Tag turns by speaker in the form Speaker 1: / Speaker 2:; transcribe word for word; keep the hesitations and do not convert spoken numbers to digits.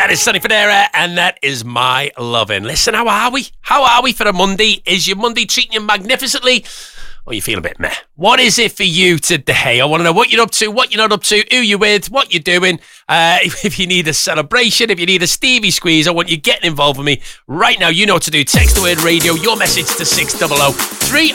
Speaker 1: that is Sonny Fodera, and that is My Lovin'. Listen, how are we? How are we for a Monday? Is your Monday treating you magnificently? Or you feel a bit meh? What is it for you today? I want to know what you're up to, what you're not up to, who you're with, what you're doing. Uh, if, if you need a celebration, if you need a Stevie squeeze, I want you getting involved with me right now. You know what to do. Text the word radio, your message to six double oh three